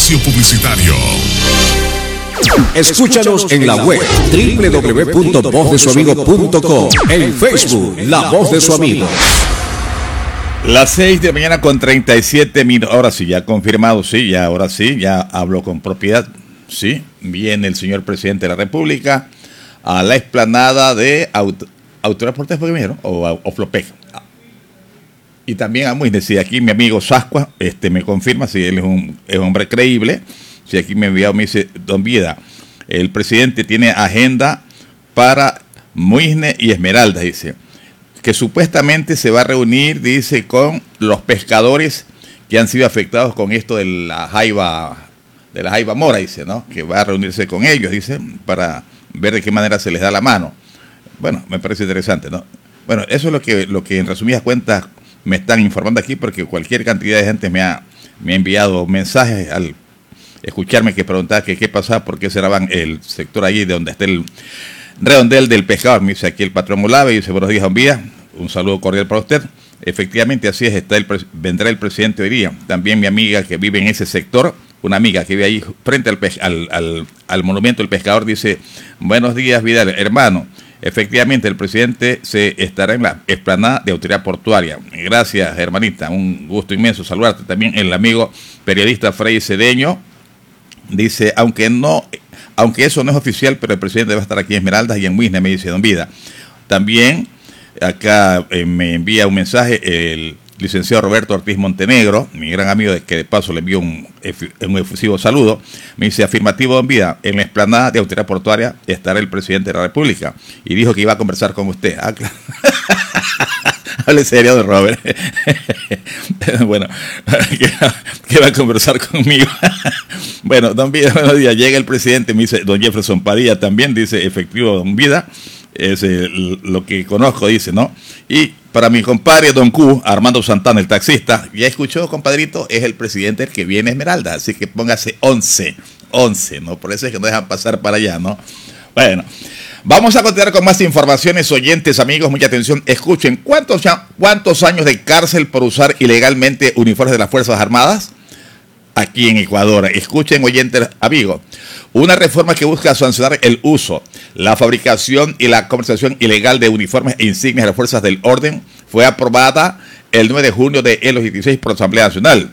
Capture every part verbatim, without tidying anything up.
Espacio publicitario. Escúchanos en la web doble u doble u doble u punto voz de su amigo punto com, en Facebook La Voz de su Amigo. Las seis de la mañana con treinta y siete minutos. Ahora sí, ya confirmado, sí, ya ahora sí, ya hablo con propiedad. Sí, viene el señor presidente de la República a la explanada de Aut Autoridad Portes, ¿fue que me dijeron? O, o Flopec. Y también a Muisne, si aquí mi amigo Sascua este, me confirma, si él es un, es un hombre creíble. Si aquí me enviado, me dice, don Vida, el presidente tiene agenda para Muisne y Esmeralda, dice, que supuestamente se va a reunir, dice, con los pescadores que han sido afectados con esto de la jaiba, de la jaiba mora, dice, ¿no? Que va a reunirse con ellos, dice, para ver de qué manera se les da la mano. Bueno, me parece interesante, ¿no? Bueno, eso es lo que, lo que en resumidas cuentas me están informando aquí, porque cualquier cantidad de gente me ha, me ha enviado mensajes al escucharme que preguntaba que qué pasaba, por qué cerraban el sector allí de donde está el redondel del pescador. Me dice aquí el patrón Molave y dice, buenos días, don Vía, un saludo cordial para usted. Efectivamente, así es, está el vendrá el presidente hoy día. También mi amiga que vive en ese sector, una amiga que vive ahí frente al, al, al, al monumento del pescador, dice, buenos días, Vidal, hermano. Efectivamente, el presidente se estará en la explanada de Autoridad Portuaria. Gracias, hermanita, un gusto inmenso saludarte. También el amigo periodista Freddy Cedeño dice, aunque no, aunque eso no es oficial, pero el presidente va a estar aquí en Esmeraldas y en Muisne, me dice don Vida. También acá eh, me envía un mensaje el licenciado Roberto Ortiz Montenegro, mi gran amigo, de que de paso le envío un, un efusivo saludo. Me dice, afirmativo, don Vida, en la explanada de Autoridad Portuaria estará el presidente de la República. Y dijo que iba a conversar con usted. Ah, claro. Hable serio, don Robert. Bueno, que va a conversar conmigo. Bueno, don Vida, buenos días. Llega el presidente, me dice, don Jefferson Padilla también, dice, efectivo, don Vida. Es eh, lo que conozco, dice, ¿no? Y para mi compadre don Q, Armando Santana, el taxista, ya escuchó, compadrito, es el presidente el que viene a Esmeralda, así que póngase once, once, ¿no? Por eso es que no dejan pasar para allá, ¿no? Bueno, vamos a continuar con más informaciones, oyentes, amigos, mucha atención. Escuchen, ¿cuántos, ya, cuántos años de cárcel por usar ilegalmente uniformes de las Fuerzas Armadas? Aquí en Ecuador. Escuchen, oyentes, amigos. Una reforma que busca sancionar el uso, la fabricación y la comercialización ilegal de uniformes e insignias de las fuerzas del orden fue aprobada el nueve de junio de el ochenta y seis por la Asamblea Nacional.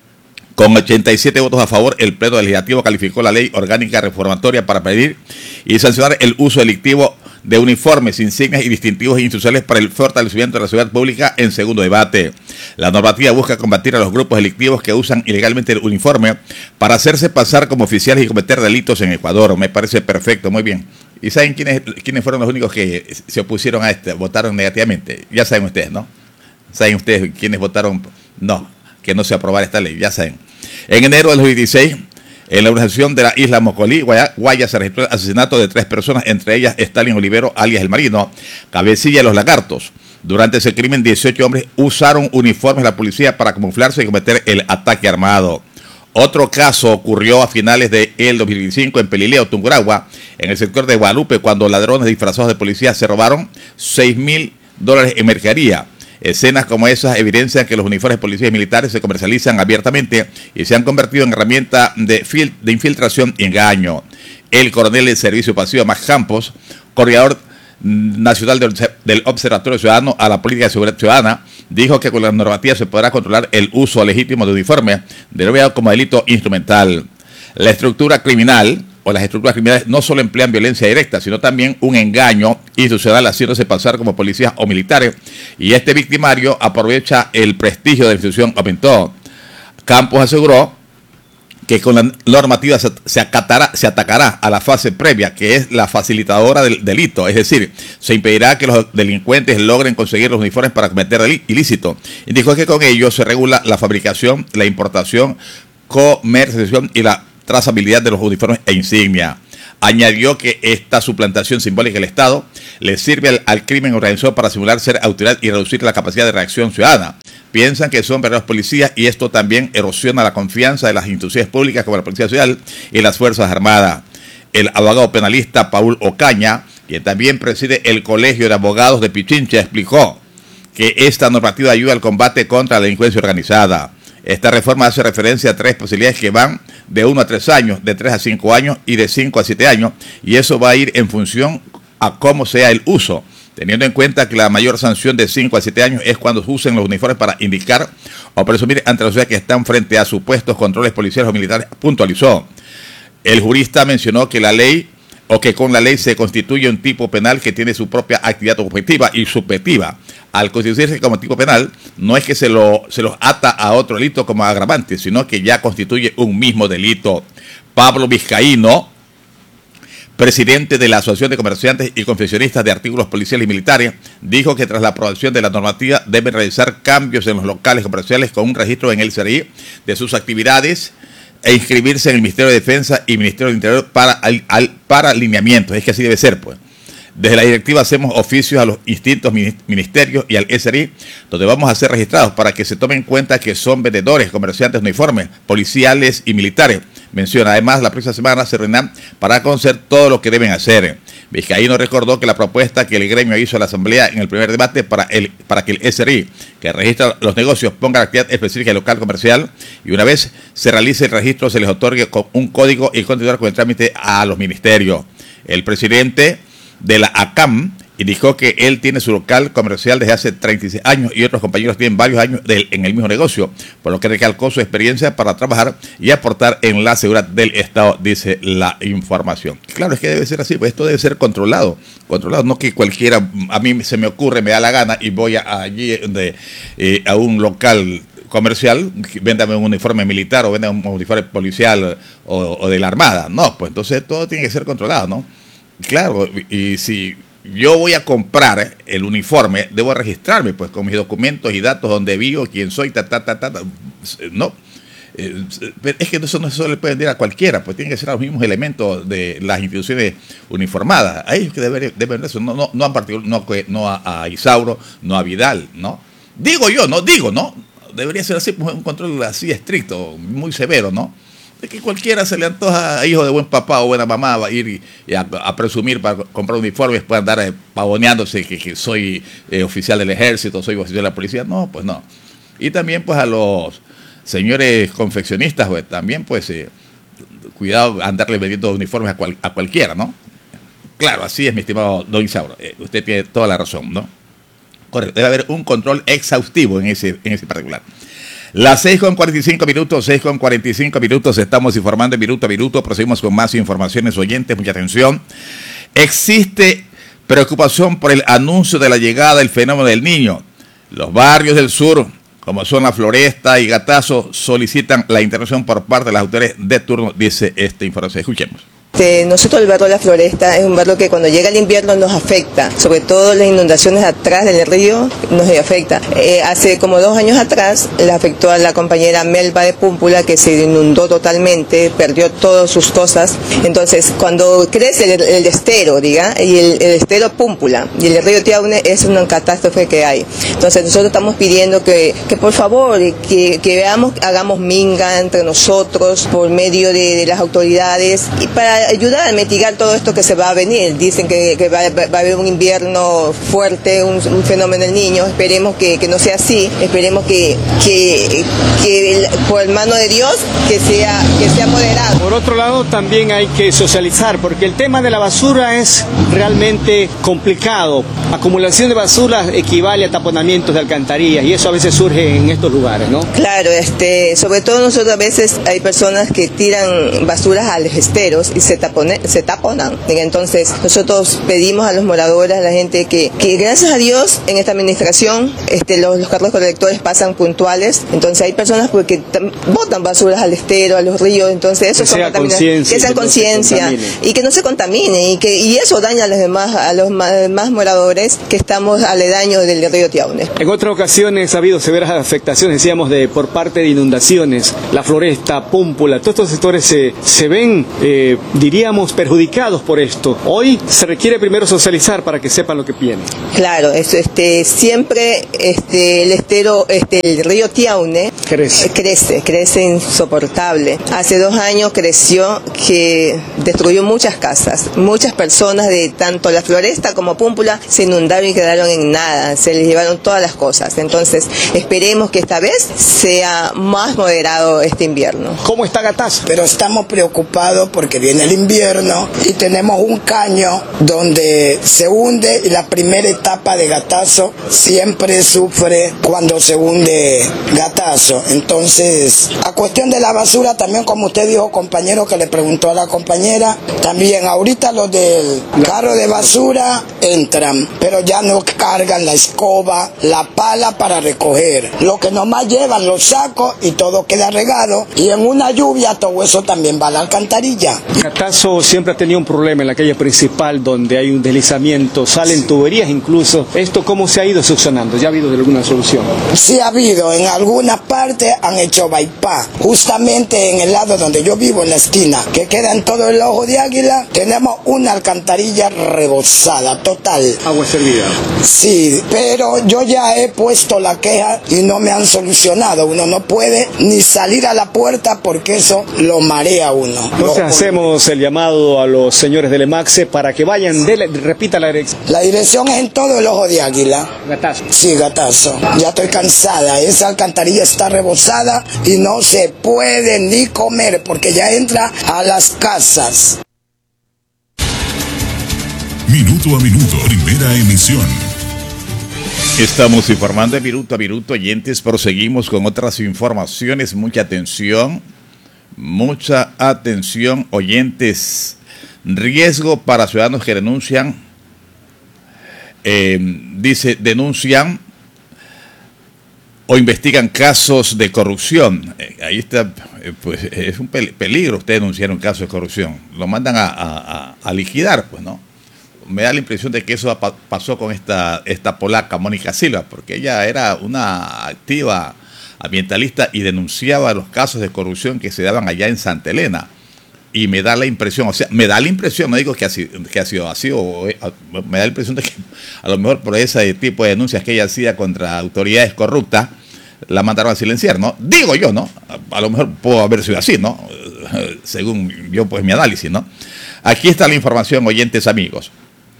Con ochenta y siete votos a favor, el Pleno Legislativo calificó la ley orgánica reformatoria para pedir y sancionar el uso delictivo de uniformes, insignias y distintivos institucionales para el fortalecimiento de la seguridad pública en segundo debate. La normativa busca combatir a los grupos delictivos que usan ilegalmente el uniforme para hacerse pasar como oficiales y cometer delitos en Ecuador. Me parece perfecto, muy bien. ¿Y saben quiénes, quiénes fueron los únicos que se opusieron a este, votaron negativamente? Ya saben ustedes, ¿no? ¿Saben ustedes quiénes votaron? No, que no se aprobara esta ley, ya saben. En enero del dos mil dieciséis, en la organización de la isla Mocolí, Guaya, se registró el asesinato de tres personas, entre ellas Stalin Olivero, alias El Marino, cabecilla de los Lagartos. Durante ese crimen, dieciocho hombres usaron uniformes de la policía para camuflarse y cometer el ataque armado. Otro caso ocurrió a finales de el dos mil veinticinco en Pelileo, Tungurahua, en el sector de Guadalupe, cuando ladrones disfrazados de policía se robaron seis mil dólares en mercadería. Escenas como esas evidencian que los uniformes de policías y militares se comercializan abiertamente y se han convertido en herramienta de, de infiltración y engaño. El coronel del Servicio Pasivo, Max Campos, coordinador nacional del, del Observatorio Ciudadano a la Política de Seguridad Ciudadana, dijo que con la normativa se podrá controlar el uso legítimo de uniformes, denominado como delito instrumental. La estructura criminal o las estructuras criminales no solo emplean violencia directa, sino también un engaño institucional haciéndose pasar como policías o militares, y este victimario aprovecha el prestigio de la institución, aumentó. Campos aseguró que con la normativa se, se, acatará, se atacará a la fase previa, que es la facilitadora del delito, es decir, se impedirá que los delincuentes logren conseguir los uniformes para cometer ilícito. Y dijo que con ello se regula la fabricación, la importación, comercialización y la trazabilidad de los uniformes e insignia. Añadió que esta suplantación simbólica del Estado le sirve al, al crimen organizado para simular ser autoridad y reducir la capacidad de reacción ciudadana. Piensan que son verdaderos policías y esto también erosiona la confianza de las instituciones públicas como la Policía Nacional y las Fuerzas Armadas. El abogado penalista Paul Ocaña, quien también preside el Colegio de Abogados de Pichincha, explicó que esta normativa ayuda al combate contra la delincuencia organizada. Esta reforma hace referencia a tres posibilidades que van de uno a tres años, de tres a cinco años y de cinco a siete años, y eso va a ir en función a cómo sea el uso, teniendo en cuenta que la mayor sanción de cinco a siete años es cuando usen los uniformes para indicar o presumir ante la sociedad que están frente a supuestos controles policiales o militares, puntualizó. El jurista mencionó que la ley o que con la ley se constituye un tipo penal que tiene su propia actividad objetiva y subjetiva. Al constituirse como tipo penal, no es que se, lo, se los ata a otro delito como agravante, sino que ya constituye un mismo delito. Pablo Vizcaíno, presidente de la Asociación de Comerciantes y Confeccionistas de Artículos Policiales y Militares, dijo que tras la aprobación de la normativa deben realizar cambios en los locales comerciales con un registro en el C R I de sus actividades e inscribirse en el Ministerio de Defensa y Ministerio del Interior para, al, al, para alineamientos. Es que así debe ser, pues. Desde la directiva hacemos oficios a los distintos ministerios y al S R I, donde vamos a ser registrados para que se tome en cuenta que son vendedores, comerciantes de uniformes, policiales y militares. Menciona, además, la próxima semana se reunirán para conocer todo lo que deben hacer. Vizcaíno recordó que la propuesta que el gremio hizo a la Asamblea en el primer debate para, el, para que el S R I, que registra los negocios, ponga la actividad específica del local comercial y una vez se realice el registro se les otorgue con un código y continuar con el trámite a los ministerios. El presidente de la A C A M indicó que él tiene su local comercial desde hace treinta y seis años y otros compañeros tienen varios años de, en el mismo negocio, por lo que recalcó su experiencia para trabajar y aportar en la seguridad del Estado, dice la información. Claro, es que debe ser así, pues esto debe ser controlado, controlado, no que cualquiera, a mí se me ocurre, me da la gana y voy a, allí de, eh, a un local comercial, véndame un uniforme militar o véndame un uniforme policial o, o de la Armada. No, pues entonces todo tiene que ser controlado, ¿no? Claro, y si yo voy a comprar el uniforme, debo registrarme pues con mis documentos y datos, donde vivo, quién soy, ta, ta, ta, ta, ta. No, es que eso no se le puede vender a cualquiera, pues tienen que ser los mismos elementos de las instituciones uniformadas. Ahí es que deben debe eso, no, no, no, a particular, no, no a, a Isauro, no a Vidal, ¿no? Digo yo, no, digo, ¿no? Debería ser así, pues, un control así estricto, muy severo, ¿no? De que cualquiera se le antoja a hijo de buen papá o buena mamá va a ir y, y a, a presumir para comprar uniformes, puede andar eh, pavoneándose que, que soy eh, oficial del ejército, soy oficial de la policía. No, pues no. Y también pues a los señores confeccionistas, pues también pues eh, cuidado andarle vendiendo uniformes a, cual, a cualquiera, ¿no? Claro, así es, mi estimado don Isauro. Eh, usted tiene toda la razón, ¿no? Correcto, debe haber un control exhaustivo en ese, en ese particular. Las seis con cuarenta y cinco minutos, seis con cuarenta y cinco minutos, estamos informando minuto a minuto, proseguimos con más informaciones oyentes, mucha atención. Existe preocupación por el anuncio de la llegada del fenómeno del Niño. Los barrios del sur, como son La Floresta y Gatazo, solicitan la intervención por parte de las autoridades de turno, dice esta información. Escuchemos. Este, nosotros el barrio La Floresta es un barrio que cuando llega el invierno nos afecta, sobre todo las inundaciones atrás del río nos afecta. Eh, hace como dos años atrás le afectó a la compañera Melba de Púmpula, que se inundó totalmente, perdió todas sus cosas. Entonces cuando crece el, el estero, diga, y el, el estero Púmpula y el río Tiaune, es una catástrofe que hay. Entonces nosotros estamos pidiendo que, que por favor, que, que veamos, hagamos minga entre nosotros por medio de, de las autoridades y para ayudar a mitigar todo esto que se va a venir. Dicen que, que va, va a haber un invierno fuerte, un, un fenómeno del Niño. Esperemos que, que no sea así. Esperemos que, que, que el, por mano de Dios que sea, que sea moderado. Por otro lado, también hay que socializar, porque el tema de la basura es realmente complicado. Acumulación de basura equivale a taponamientos de alcantarillas y eso a veces surge en estos lugares, ¿no? Claro, este, sobre todo nosotros a veces hay personas que tiran basuras a los esteros y se, tapone, se taponan. Entonces nosotros pedimos a los moradores, a la gente que, que gracias a Dios en esta administración este, los, los carros colectores pasan puntuales. Entonces hay personas porque botan basuras al estero, a los ríos, entonces eso que sea conciencia, que sean conciencia y que no se contamine y que y eso daña a los demás, a los más, más moradores que estamos aledaños del río Tiaune. En otras ocasiones ha habido severas afectaciones, decíamos, de por parte de inundaciones, La Floresta, Púmpula, todos estos sectores se, se ven eh, diríamos, perjudicados por esto. Hoy se requiere primero socializar para que sepan lo que viene. Claro, eso, este, siempre este, el estero, este, el río Tiaune crece. crece, crece insoportable. Hace dos años creció que destruyó muchas casas, muchas personas de tanto la Floresta como Púmpula se inundaron y quedaron en nada, se les llevaron todas las cosas. Entonces, esperemos que esta vez sea más moderado este invierno. ¿Cómo está Gatazo? Pero estamos preocupados porque viene el invierno y tenemos un caño donde se hunde y la primera etapa de Gatazo siempre sufre cuando se hunde Gatazo. Entonces, a cuestión de la basura, también como usted dijo, compañero, que le preguntó a la compañera, también ahorita los del carro de basura entran, pero ya no cargan la escoba, la pala para recoger. Lo que nomás llevan los sacos y todo queda regado, y en una lluvia todo eso también va a la alcantarilla. Gatazo siempre ha tenido un problema en la calle principal donde hay un deslizamiento, salen tuberías incluso. ¿Esto cómo se ha ido solucionando? ¿Ya ha habido alguna solución? Sí ha habido, en algunas partes han hecho bypass. Justamente en el lado donde yo vivo, en la esquina, que queda en todo el Ojo de Águila, tenemos una alcantarilla rebosada, total. Agua servida. Sí, pero yo ya he puesto la queja y no me han solucionado. Uno no puede ni salir a la puerta porque eso lo marea a uno. Entonces hacemos el llamado a los señores del EMAXE para que vayan, dele, repita la dirección. La dirección es en todo el Ojo de Águila. Gatazo. Sí, Gatazo. Ya estoy cansada. Esa alcantarilla está rebosada y no se puede ni comer porque ya entra a las casas. Minuto a minuto, primera emisión. Estamos informando de minuto a minuto, oyentes. Proseguimos con otras informaciones. Mucha atención, mucha atención, oyentes. Riesgo para ciudadanos que denuncian, eh, dice, denuncian o investigan casos de corrupción. Eh, ahí está, eh, pues es un peligro usted denunciar un caso de corrupción. Lo mandan a, a, a liquidar, pues, ¿no? Me da la impresión de que eso pasó con esta, esta polaca, Mónica Silva, porque ella era una activa ambientalista y denunciaba los casos de corrupción que se daban allá en Santa Elena. Y me da la impresión, o sea, me da la impresión, no digo que ha sido, que ha sido así, o, me da la impresión de que a lo mejor por ese tipo de denuncias que ella hacía contra autoridades corruptas, la mandaron a silenciar, ¿no? Digo yo, ¿no? A, a lo mejor pudo haber sido así, ¿no? Según yo, pues mi análisis, ¿no? Aquí está la información, oyentes amigos.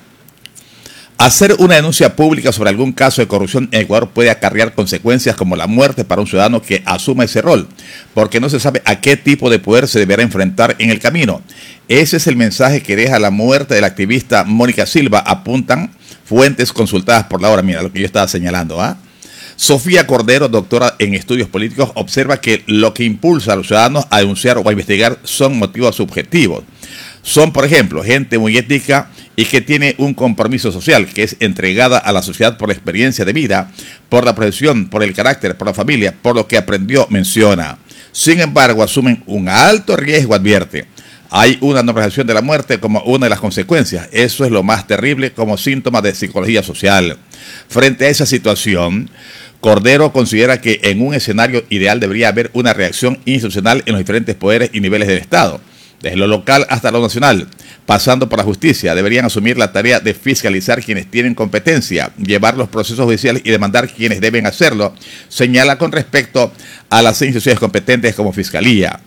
Hacer una denuncia pública sobre algún caso de corrupción en Ecuador puede acarrear consecuencias como la muerte para un ciudadano que asuma ese rol, porque no se sabe a qué tipo de poder se deberá enfrentar en el camino. Ese es el mensaje que deja la muerte de la activista Mónica Silva, apuntan fuentes consultadas por la hora. Mira lo que yo estaba señalando, ¿ah? ¿eh? Sofía Cordero, doctora en estudios políticos, observa que lo que impulsa a los ciudadanos a denunciar o a investigar son motivos subjetivos. Son, por ejemplo, gente muy ética y que tiene un compromiso social, que es entregada a la sociedad por la experiencia de vida, por la profesión, por el carácter, por la familia, por lo que aprendió, menciona. Sin embargo, asumen un alto riesgo, advierte. Hay una normalización de la muerte como una de las consecuencias. Eso es lo más terrible como síntoma de psicología social. Frente a esa situación, Cordero considera que en un escenario ideal debería haber una reacción institucional en los diferentes poderes y niveles del Estado. Desde lo local hasta lo nacional, pasando por la justicia, deberían asumir la tarea de fiscalizar quienes tienen competencia, llevar los procesos judiciales y demandar quienes deben hacerlo, señala con respecto a las instituciones competentes como Fiscalía.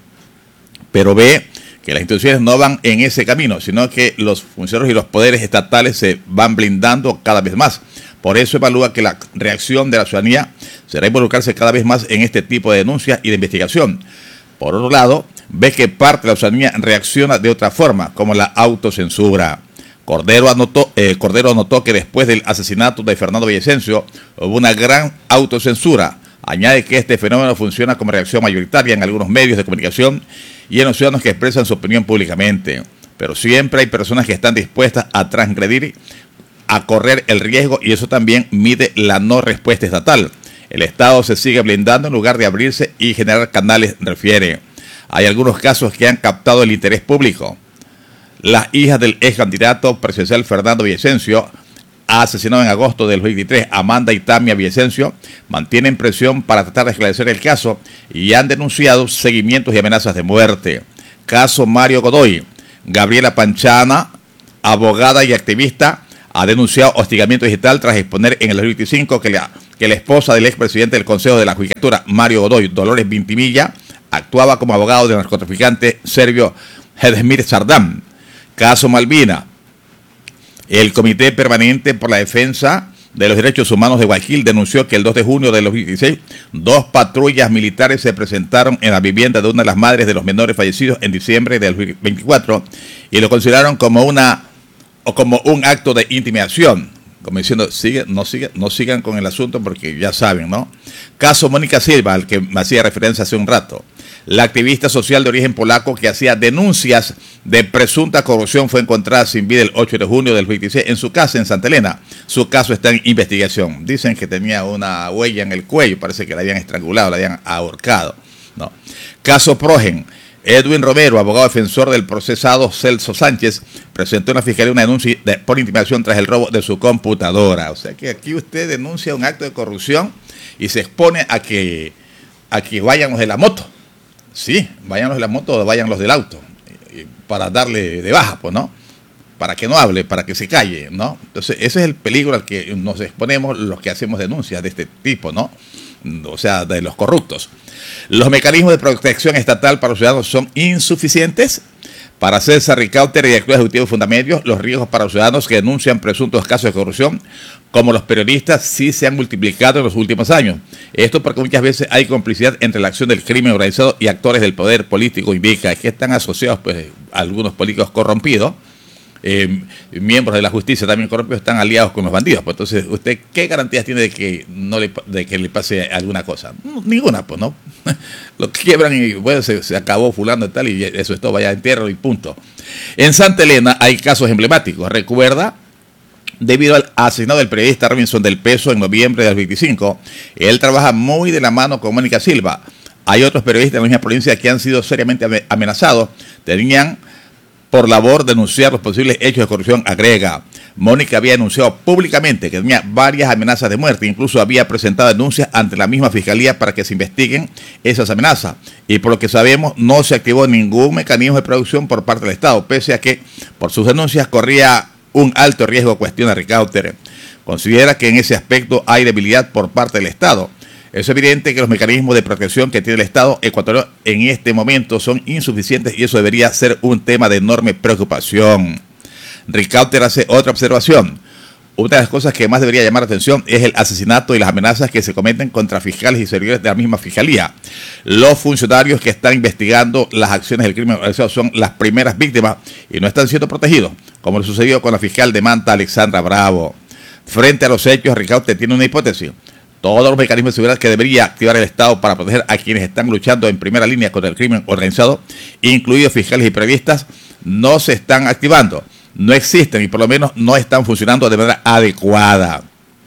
Pero ve que las instituciones no van en ese camino, sino que los funcionarios y los poderes estatales se van blindando cada vez más. Por eso evalúa que la reacción de la ciudadanía será involucrarse cada vez más en este tipo de denuncias y de investigación. Por otro lado, ve que parte de la ciudadanía reacciona de otra forma, como la autocensura. Cordero anotó, eh, Cordero anotó que después del asesinato de Fernando Villavicencio hubo una gran autocensura. Añade que este fenómeno funciona como reacción mayoritaria en algunos medios de comunicación y en los ciudadanos que expresan su opinión públicamente. Pero siempre hay personas que están dispuestas a transgredir, a correr el riesgo, y eso también mide la no respuesta estatal. El Estado se sigue blindando en lugar de abrirse y generar canales, refiere. Hay algunos casos que han captado el interés público. Las hijas del ex candidato presidencial Fernando Villavicencio, asesinado en agosto del veintitrés, Amanda y Tamia Villavicencio, mantienen presión para tratar de esclarecer el caso y han denunciado seguimientos y amenazas de muerte. Caso Mario Godoy. Gabriela Panchana, abogada y activista, ha denunciado hostigamiento digital tras exponer en el dos mil veinticinco que la, que la esposa del expresidente del Consejo de la Judicatura, Mario Godoy, Dolores Vintimilla, actuaba como abogado del narcotraficante serbio Hedmir Sardán. Caso Malvina. El Comité Permanente por la Defensa de los Derechos Humanos de Guayaquil denunció que el dos de junio de dos mil dieciséis dos patrullas militares se presentaron en la vivienda de una de las madres de los menores fallecidos en diciembre del dos mil veinticuatro y lo consideraron como una o como un acto de intimidación, como diciendo, sigue, no, sigue, no sigan con el asunto porque ya saben, ¿no? Caso Mónica Silva, al que me hacía referencia hace un rato. La activista social de origen polaco que hacía denuncias de presunta corrupción fue encontrada sin vida el ocho de junio del veintiséis en su casa en Santa Elena. Su caso está en investigación. Dicen que tenía una huella en el cuello, parece que la habían estrangulado, la habían ahorcado. No. Caso Progen. Edwin Romero, abogado defensor del procesado Celso Sánchez, presentó en la fiscalía una denuncia de, por intimidación tras el robo de su computadora. O sea que aquí usted denuncia un acto de corrupción y se expone a que, a que vayan los de la moto. Sí, vayan los de la moto o vayan los del auto, para darle de baja, pues, ¿no? Para que no hable, para que se calle, ¿no? Entonces, ese es el peligro al que nos exponemos los que hacemos denuncias de este tipo, ¿no? O sea, de los corruptos. Los mecanismos de protección estatal para los ciudadanos son insuficientes. Para César Ricaurte, director ejecutivo de Fundamedios, los riesgos para los ciudadanos que denuncian presuntos casos de corrupción, como los periodistas, sí se han multiplicado en los últimos años. Esto porque muchas veces hay complicidad entre la acción del crimen organizado y actores del poder político. Indica que están asociados, pues, algunos políticos corrompidos, eh, miembros de la justicia también corrompidos, están aliados con los bandidos. Pues entonces, ¿usted qué garantías tiene de que no le, de que le pase alguna cosa? Ninguna, pues, ¿no? Lo quiebran y bueno, se, se acabó fulano y tal, y eso es todo, vaya a entierro y punto. En Santa Elena hay casos emblemáticos. Recuerda, debido al asesinato del periodista Robinson del Peso en noviembre del veinticinco, él trabaja muy de la mano con Mónica Silva. Hay otros periodistas en la misma provincia que han sido seriamente amenazados. Tenían por labor denunciar los posibles hechos de corrupción, agrega. Mónica había denunciado públicamente que tenía varias amenazas de muerte, incluso había presentado denuncias ante la misma fiscalía para que se investiguen esas amenazas. Y por lo que sabemos, no se activó ningún mecanismo de producción por parte del Estado, pese a que por sus denuncias corría un alto riesgo, cuestiona Ricaurte. Considera que en ese aspecto hay debilidad por parte del Estado. Es evidente que los mecanismos de protección que tiene el Estado ecuatoriano en este momento son insuficientes y eso debería ser un tema de enorme preocupación. Ricaurte hace otra observación. Una de las cosas que más debería llamar la atención es el asesinato y las amenazas que se cometen contra fiscales y servidores de la misma fiscalía. Los funcionarios que están investigando las acciones del crimen organizado son las primeras víctimas y no están siendo protegidos, como lo sucedió con la fiscal de Manta, Alexandra Bravo. Frente a los hechos, Ricaurte tiene una hipótesis. Todos los mecanismos de seguridad que debería activar el Estado para proteger a quienes están luchando en primera línea contra el crimen organizado, incluidos fiscales y periodistas, no se están activando. No existen y por lo menos no están funcionando de manera adecuada.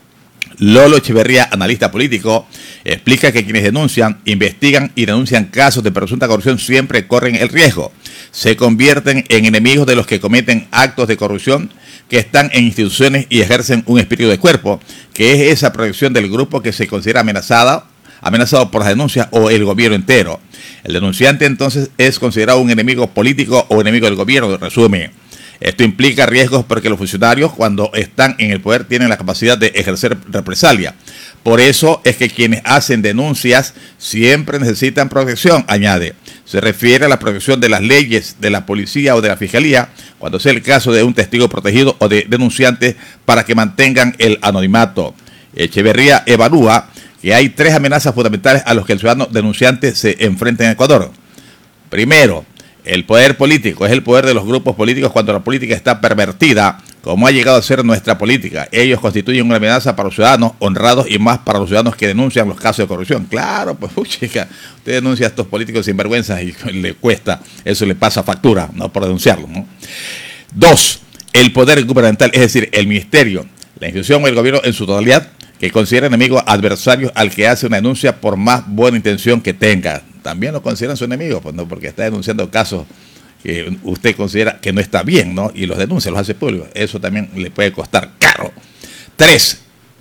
Lolo Echeverría, analista político, explica que quienes denuncian, investigan y denuncian casos de presunta corrupción siempre corren el riesgo. Se convierten en enemigos de los que cometen actos de corrupción, que están en instituciones y ejercen un espíritu de cuerpo, que es esa proyección del grupo que se considera amenazada, amenazado por las denuncias o el gobierno entero. El denunciante entonces es considerado un enemigo político o enemigo del gobierno, resume. Esto implica riesgos porque los funcionarios cuando están en el poder tienen la capacidad de ejercer represalia. Por eso es que quienes hacen denuncias siempre necesitan protección, añade. Se refiere a la protección de las leyes de la policía o de la fiscalía cuando sea el caso de un testigo protegido o de denunciantes para que mantengan el anonimato. Echeverría evalúa que hay tres amenazas fundamentales a los que el ciudadano denunciante se enfrenta en Ecuador. Primero, el poder político es el poder de los grupos políticos cuando la política está pervertida, como ha llegado a ser nuestra política. Ellos constituyen una amenaza para los ciudadanos honrados y más para los ciudadanos que denuncian los casos de corrupción. Claro, pues, uy, chica, usted denuncia a estos políticos sinvergüenzas y le cuesta, eso le pasa factura, no por denunciarlo, ¿no? Dos, el poder gubernamental, es decir, el ministerio, la institución o el gobierno en su totalidad, que considera enemigo adversario al que hace una denuncia por más buena intención que tenga. También lo consideran su enemigo, pues no, porque está denunciando casos que usted considera que no está bien, ¿no? Y los denuncia, los hace públicos. Eso también le puede costar caro. Tres,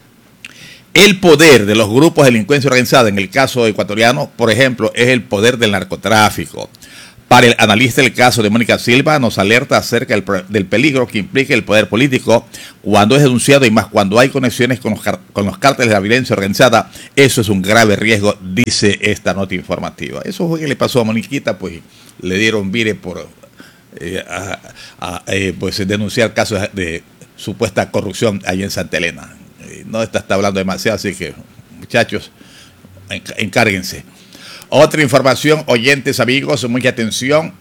el poder de los grupos de delincuencia organizada, en el caso ecuatoriano, por ejemplo, es el poder del narcotráfico. Para el analista del caso de Mónica Silva, nos alerta acerca del, del peligro que implica el poder político cuando es denunciado y más cuando hay conexiones con los, con los cárteles de la violencia organizada. Eso es un grave riesgo, dice esta nota informativa. Eso fue que le pasó a Moniquita, pues le dieron vire por eh, a, a, eh, pues, denunciar casos de supuesta corrupción ahí en Santa Elena. Eh, no está, está hablando demasiado, así que muchachos, encárguense. Otra información, oyentes, amigos, mucha atención,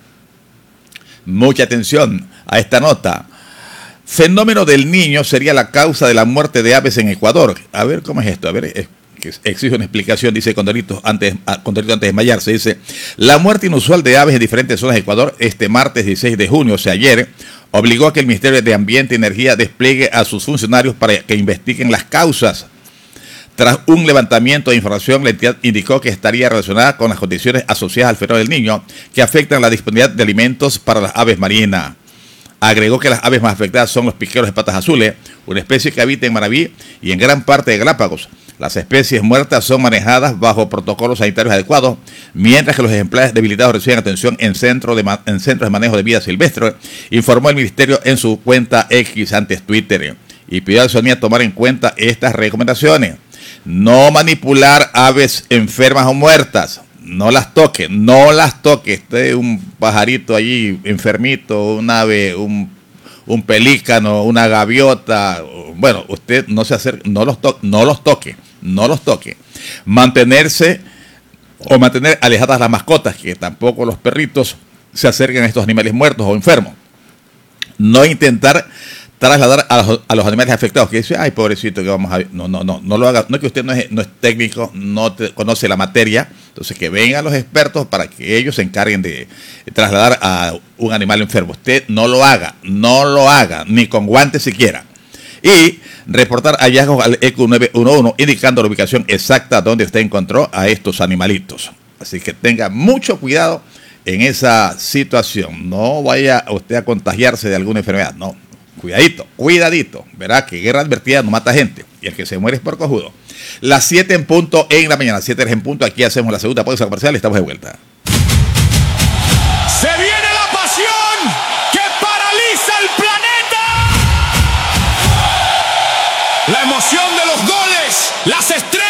mucha atención a esta nota. Fenómeno del niño sería la causa de la muerte de aves en Ecuador. A ver, ¿cómo es esto? A ver, es, que exige una explicación, dice Condorito antes, Condorito antes de desmayarse. Dice, la muerte inusual de aves en diferentes zonas de Ecuador este martes dieciséis de junio, o sea, ayer, obligó a que el Ministerio de Ambiente y Energía despliegue a sus funcionarios para que investiguen las causas. Tras un levantamiento de información, la entidad indicó que estaría relacionada con las condiciones asociadas al fenómeno del niño que afectan la disponibilidad de alimentos para las aves marinas. Agregó que las aves más afectadas son los piqueros de patas azules, una especie que habita en Manabí y en gran parte de Galápagos. Las especies muertas son manejadas bajo protocolos sanitarios adecuados, mientras que los ejemplares debilitados reciben atención en, centro de, en centros de manejo de vida silvestre, informó el Ministerio en su cuenta X, antes Twitter, y pidió a la ciudadanía tomar en cuenta estas recomendaciones. No manipular aves enfermas o muertas. No las toque, no las toque. Este es un pajarito allí enfermito, un ave, un, un pelícano, una gaviota. Bueno, usted no se acerque, no los toque, no los toque, no los toque. Mantenerse o mantener alejadas las mascotas, que tampoco los perritos se acerquen a estos animales muertos o enfermos. No intentar trasladar a los, a los animales afectados, que dice, ay, pobrecito, que vamos a ver. No, no, no, no lo haga. No es que usted no es, no es técnico, no te, conoce la materia. Entonces, que vengan los expertos para que ellos se encarguen de trasladar a un animal enfermo. Usted no lo haga, no lo haga, ni con guantes siquiera. Y reportar hallazgos al E Q nueve uno uno, indicando la ubicación exacta donde usted encontró a estos animalitos. Así que tenga mucho cuidado en esa situación. No vaya usted a contagiarse de alguna enfermedad, no. Cuidadito, cuidadito. Verá que guerra advertida no mata gente. Y el que se muere es por cojudo. Las siete en punto en la mañana. siete en punto. Aquí hacemos la segunda pausa comercial. Estamos de vuelta. Se viene la pasión que paraliza el planeta. La emoción de los goles. Las estrellas.